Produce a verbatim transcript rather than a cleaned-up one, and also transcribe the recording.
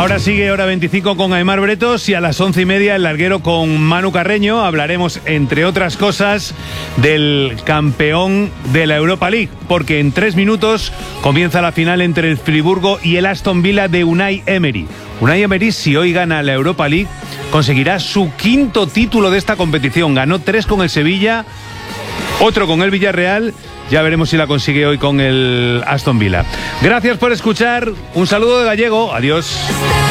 Ahora sigue Hora veinticinco con Aimar Bretos y a las once y media el larguero con Manu Carreño. Hablaremos, entre otras cosas, del campeón de la Europa League, porque en tres minutos comienza la final entre el Friburgo y el Aston Villa de Unai Emery. Unai Emery, si hoy gana la Europa League, conseguirá su quinto título de esta competición. Ganó tres con el Sevilla, otro con el Villarreal. Ya veremos si la consigue hoy con el Aston Villa. Gracias por escuchar. Un saludo de Gallego. Adiós.